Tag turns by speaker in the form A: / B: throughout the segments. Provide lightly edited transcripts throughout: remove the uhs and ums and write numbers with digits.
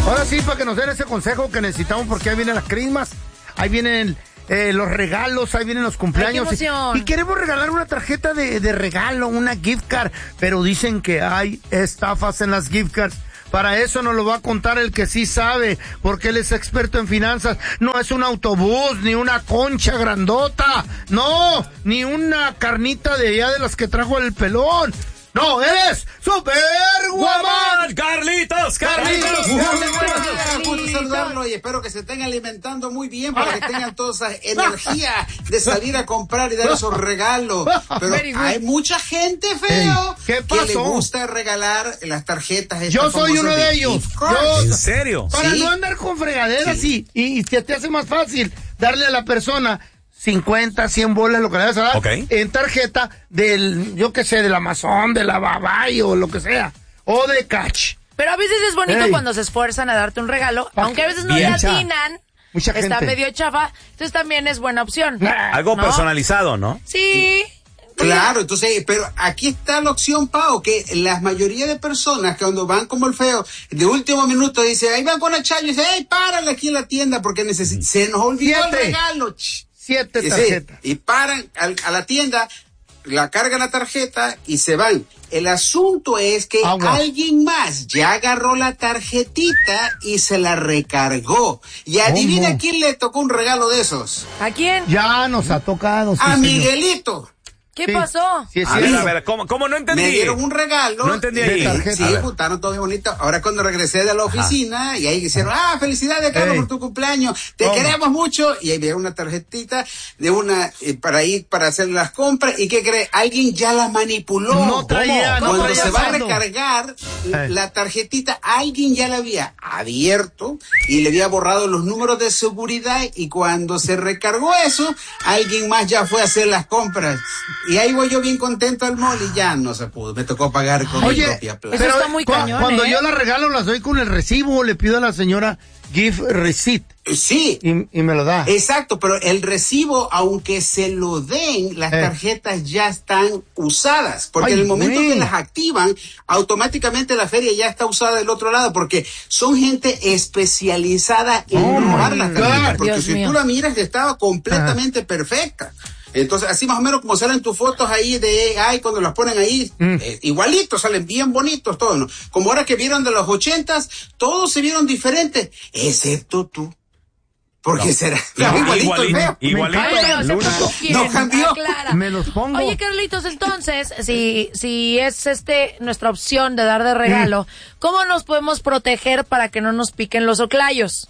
A: Ahora sí, para que nos den ese consejo que necesitamos, porque ahí vienen las crismas, ahí vienen los regalos, ahí vienen los cumpleaños.
B: Ay, qué emoción.
A: Y queremos regalar una tarjeta de regalo, una gift card, pero dicen que hay estafas en las gift cards. Para eso nos lo va a contar el que sí sabe, porque él es experto en finanzas. No es un autobús, ni una concha grandota, no, ni una carnita de allá de las que trajo el pelón. No, es Super Guamán.
C: Carlitos.
D: Gusto saludarlo y espero que se estén alimentando muy bien para que tengan toda esa energía de salir a comprar y dar esos regalos. Pero hay mucha gente, feo,
A: ¿qué
D: que le
A: pasó?
D: gusta regalar las tarjetas.
A: Yo soy uno de ellos.
C: ¿En serio?
A: Para
D: Sí.
A: no andar con fregaderas y se te hace más fácil darle a la persona 50, 100 bolas, lo que le vas a dar, en tarjeta del, yo qué sé, del Amazon, de la Babay o lo que sea, o de Catch.
B: Pero a veces es bonito cuando se esfuerzan a darte un regalo, aunque a veces no le atinan,
A: Mucha
B: está
A: gente.
B: medio chafa, entonces también es buena opción.
C: Algo
B: ¿no?
C: personalizado, ¿no?
B: Sí.
D: Claro, entonces, pero aquí está la opción, Pau, que la mayoría de personas que cuando van como el feo, de último minuto dice, ahí van con la chayo y dice, hey, párale aquí en la tienda porque se nos olvidó el regalo.
A: 7
D: Sí,
A: tarjetas.
D: y paran a la tienda, la cargan la tarjeta y se van. El asunto es que alguien más ya agarró la tarjetita y se la recargó. Y adivina quién le tocó un regalo de esos.
B: ¿A quién?
A: Ya nos ha tocado.
D: A
A: sí,
D: Miguelito.
B: ¿Qué pasó?
A: Sí,
C: A ver, ¿cómo no entendí?
D: Me dieron un regalo.
C: No entendí ahí.
D: Sí, juntaron todo bien bonito. Ahora cuando regresé de la oficina y ahí dijeron, felicidades, Carlos, por tu cumpleaños. Te queremos mucho. Y ahí me dieron una tarjetita de una, para ir, para hacer las compras. ¿Y qué cree? Alguien ya la manipuló.
A: No traía
D: Cuando se va a
A: saldo.
D: recargar la tarjetita, alguien ya la había abierto y le había borrado los números de seguridad. Y cuando se recargó eso, alguien más ya fue a hacer las compras. Y ahí voy yo bien contento al mall y ya no se pudo. Me tocó pagar con mi propia plata.
B: Eso está muy cañón,
A: Cuando yo la regalo, las doy con el recibo, le pido a la señora gift receipt.
D: Sí.
A: Y me lo da.
D: Exacto, pero el recibo, aunque se lo den, las tarjetas ya están usadas. Porque en el momento que las activan, automáticamente la feria ya está usada del otro lado. Porque son gente especializada en robar las tarjetas. Porque
B: Dios
D: si
B: mío.
D: tú la miras, estaba completamente perfecta. Entonces, así más o menos como salen tus fotos ahí de AI, cuando las ponen ahí, igualitos, salen bien bonitos todos, ¿no? Como ahora que vieron de los 80s, todos se vieron diferentes, excepto tú. ¿Por qué será? Igualito, el feo.
C: Igualito.
B: Ay, no, ¿tú quién?
D: No cambió.
B: Aclara.
A: Me los pongo.
B: Oye, Carlitos, entonces, si es nuestra opción de dar de regalo, ¿cómo nos podemos proteger para que no nos piquen los oclayos?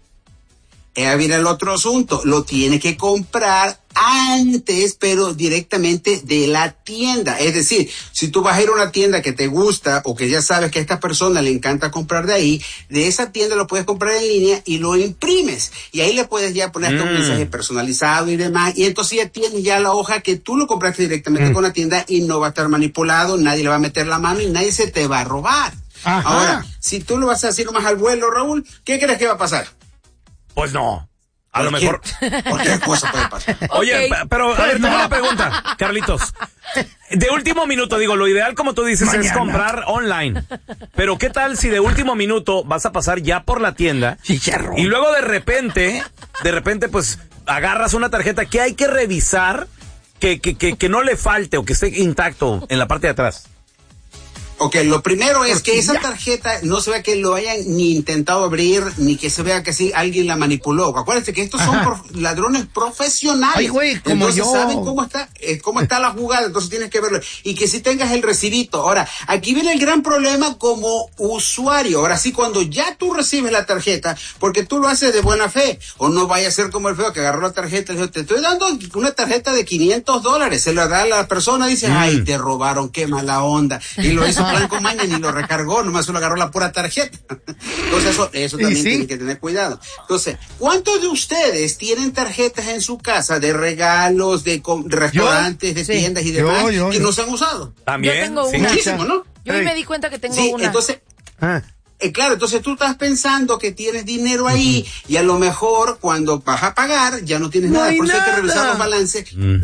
D: Viene el otro asunto, lo tiene que comprar antes, pero directamente de la tienda. Es decir, si tú vas a ir a una tienda que te gusta o que ya sabes que a esta persona le encanta comprar de ahí, de esa tienda lo puedes comprar en línea y lo imprimes. Y ahí le puedes ya poner un mensaje personalizado y demás. Y entonces ya tienes ya la hoja que tú lo compraste directamente con la tienda y no va a estar manipulado, nadie le va a meter la mano y nadie se te va a robar.
A: Ajá.
D: Ahora, si tú lo vas a hacer nomás al vuelo, Raúl, ¿qué crees que va a pasar?
C: Pues no. A lo mejor.
D: Cualquier cosa puede pasar.
C: Oye, pero a ver, tengo una pregunta, Carlitos. De último minuto, digo, lo ideal, como tú dices, es comprar online. Pero ¿qué tal si de último minuto vas a pasar ya por la tienda y luego de repente, pues agarras una tarjeta que hay que revisar que no le falte o que esté intacto en la parte de atrás?
D: Ok, lo primero es que esa tarjeta no se vea que lo hayan ni intentado abrir, ni que se vea que sí alguien la manipuló. Acuérdense que estos son ladrones profesionales.
A: Ay, güey, como
D: entonces
A: yo.
D: saben cómo está la jugada, entonces tienes que verlo. Y que sí tengas el recibito. Ahora, aquí viene el gran problema como usuario. Ahora sí, cuando ya tú recibes la tarjeta, porque tú lo haces de buena fe, o no vaya a ser como el feo que agarró la tarjeta y dijo, te estoy dando una tarjeta de $500, se la da a la persona, dice, ay, te robaron, qué mala onda. Y lo hizo plan con maña, ni lo recargó, nomás solo agarró la pura tarjeta. Entonces eso también tienen que tener cuidado. Entonces, ¿cuántos de ustedes tienen tarjetas en su casa de regalos, de restaurantes, de tiendas y demás que no se han usado?
C: También.
B: Yo tengo una.
D: Muchísimo, ¿no?
B: Yo me di cuenta que tengo una.
D: Entonces, claro, entonces tú estás pensando que tienes dinero ahí y a lo mejor cuando vas a pagar ya no tienes nada, por eso hay que revisar los balances.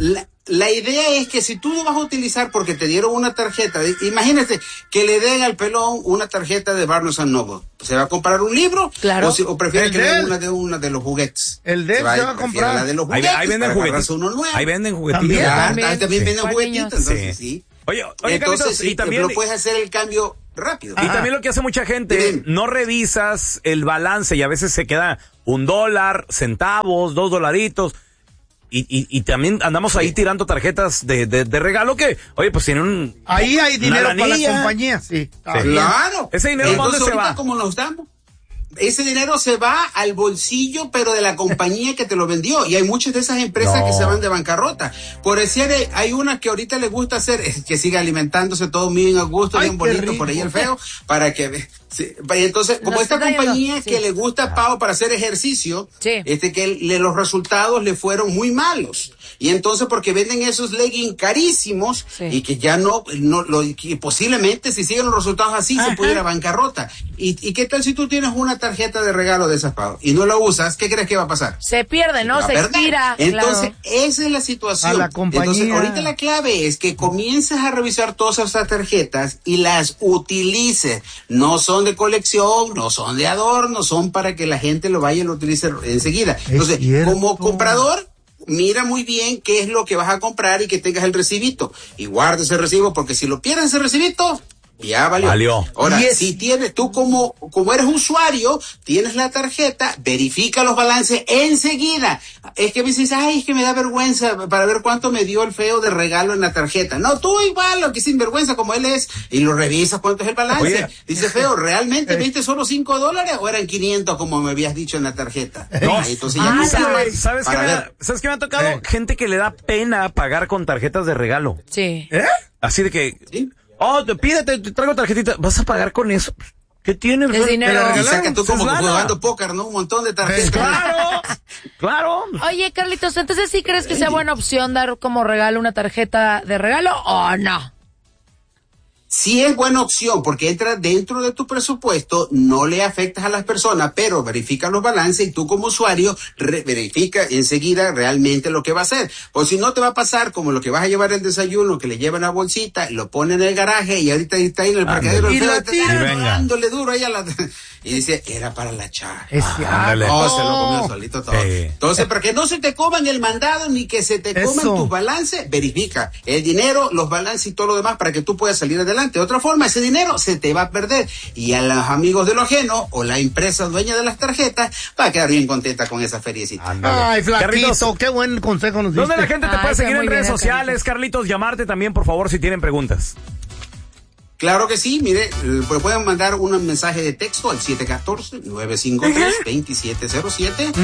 D: la idea es que si tú lo vas a utilizar porque te dieron una tarjeta, imagínate que le den al pelón una tarjeta de Barnes & Noble. ¿Se va a comprar un libro?
B: Claro.
D: O prefiere que le den una de los juguetes.
A: El de él se va a comprar.
D: La de los juguetes.
C: Ahí venden juguetitos. Ahí venden juguetitos.
D: También venden juguetitos, entonces sí.
C: Oye,
D: entonces
C: Carlitos,
D: sí,
C: y también...
D: lo puedes hacer el cambio rápido.
C: Y también lo que hace mucha gente, no revisas el balance y a veces se queda $1, centavos, $2. Y también andamos ahí tirando tarjetas de regalo que, oye, pues tienen un...
A: Ahí hay dinero para la compañía, sí.
D: Claro.
C: Ese dinero, ¿dónde se va?
D: Como nos damos. Ese dinero se va al bolsillo, pero de la compañía que te lo vendió. Y hay muchas de esas empresas que se van de bancarrota. Por decir, hay una que ahorita le gusta hacer, que siga alimentándose todo bien a gusto, bien bonito, por ahí el feo, para que... Sí, entonces, como esta compañía que le gusta a Pau para hacer ejercicio, que los resultados le fueron muy malos. Y entonces, porque venden esos leggings carísimos y que ya y posiblemente si siguen los resultados así se puede ir a bancarrota. ¿Y qué tal si tú tienes una tarjeta de regalo de esas, Pau, y no la usas? ¿Qué crees que va a pasar?
B: Se pierde, ¿no? Se expira.
D: Entonces, esa es la situación.
A: A la compañía.
D: Entonces, ahorita la clave es que comiences a revisar todas esas tarjetas y las utilices. No son de colección, no son de adorno, son para que la gente lo vaya y lo utilice enseguida. Entonces, como comprador, mira muy bien qué es lo que vas a comprar y que tengas el recibito. Y guarda ese recibo, porque si lo pierdes ese recibito, ya valió. Ahora, si tienes, tú como eres usuario, tienes la tarjeta, verifica los balances enseguida. Es que me dices, es que me da vergüenza para ver cuánto me dio el feo de regalo en la tarjeta. No, tú igual, lo que sin vergüenza como él es, y lo revisas cuánto es el balance. Oye. Dice, feo, ¿realmente viste solo $5 o eran 500 como me habías dicho en la tarjeta?
C: No,
D: entonces ya
C: ¿sabes qué me ha tocado? Gente que le da pena pagar con tarjetas de regalo.
B: Sí.
C: Así de que...
D: ¿Sí?
C: Pídete, te traigo tarjetita. ¿Vas a pagar con eso? ¿Qué tienes?
B: Es dinero.
D: Y saca tú como jugando póker, ¿no? Un montón de tarjetas.
C: Claro.
B: Oye, Carlitos, entonces ¿sí crees que sea buena opción dar como regalo una tarjeta de regalo o no?
D: Sí es buena opción porque entra dentro de tu presupuesto, no le afectas a las personas, pero verifica los balances y tú como usuario verifica enseguida realmente lo que va a hacer. O si no te va a pasar como lo que vas a llevar el desayuno, que le llevan la bolsita, lo ponen en el garaje y ahorita está ahí en el parqueadero.
A: Y la tira.
D: Dándole duro ahí a la... Y dice, era para la chava.
A: No,
D: se lo comió solito todo. Entonces, para que no se te coman el mandado ni que se te coman tus balances, verifica el dinero, los balances y todo lo demás para que tú puedas salir adelante. De otra forma, ese dinero se te va a perder. Y a los amigos de lo ajeno o la empresa dueña de las tarjetas va a quedar bien contenta con esa feriecita.
A: Ay, flaquito, Carlitos, qué buen consejo nos diste.
C: ¿Dónde la gente te puede seguir en redes sociales, Carlitos? Llamarte también, por favor, si tienen preguntas.
D: Claro que sí, mire, pueden mandar un mensaje de texto al 714-953-2707,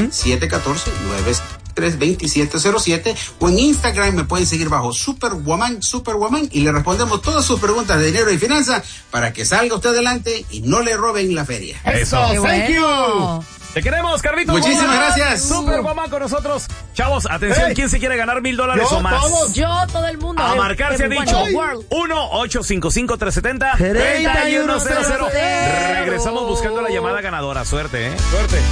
D: 714-953-2707, o en Instagram me pueden seguir bajo Superwoman, y le respondemos todas sus preguntas de dinero y finanzas para que salga usted adelante y no le roben la feria.
C: Eso,
A: thank you.
C: Te queremos, Carlitos.
D: Muchísimas gracias.
C: Superwoman con nosotros. Chavos, atención, ¿quién se quiere ganar $1,000 o más?
B: Todo el mundo.
C: A marcar se ha dicho 1-855-370-3100. Regresamos buscando la llamada ganadora. Suerte, Suerte.